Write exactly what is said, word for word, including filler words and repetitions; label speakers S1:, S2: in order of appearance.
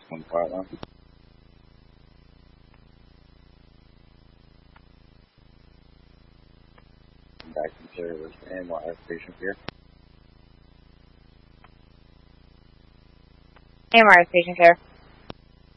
S1: One quiet line. Back to service and we'll have patients here.
S2: A M R S patient care.